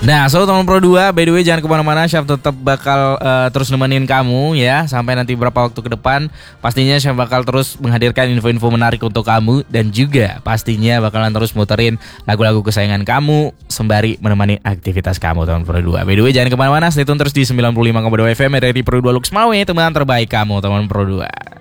Nah, so teman Pro 2, by the way jangan kemana-mana, Syaf tetap bakal terus nemenin kamu ya sampai nanti berapa waktu ke depan. Pastinya Syaf bakal terus menghadirkan info-info menarik untuk kamu dan juga pastinya bakalan terus muterin lagu-lagu kesayangan kamu sembari menemani aktivitas kamu teman Pro 2. By the way jangan kemana-mana, stay tune terus di 95,2 FM dari Pro 2 Lux Mawe, teman terbaik kamu teman Pro 2.